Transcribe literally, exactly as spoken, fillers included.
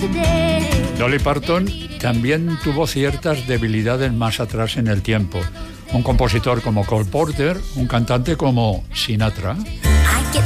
Dolly Parton también tuvo ciertas debilidades más atrás en el tiempo. Un compositor como Cole Porter, un cantante como Sinatra.